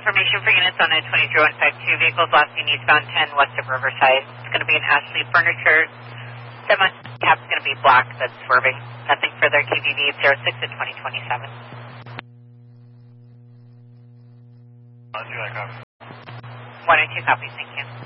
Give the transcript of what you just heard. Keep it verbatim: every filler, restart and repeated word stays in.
information for units on nine twenty through one five two. Vehicles last seen eastbound ten west of Riverside. It's going to be an Ashley Furniture. Semi cap's going to be black that's swerving. Nothing further. K B V zero six at twenty twenty-seven. I'll do that copy. One and two copies. Thank you.